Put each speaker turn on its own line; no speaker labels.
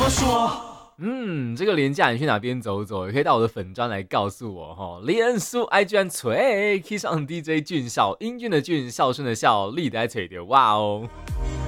么说？
这个连假你去哪边走走，也可以到我的粉专来告诉我哈。脸书 IG 按锤 ，Kiss on DJ 俊孝，英俊的俊，孝顺的孝，立在锤的哇哦。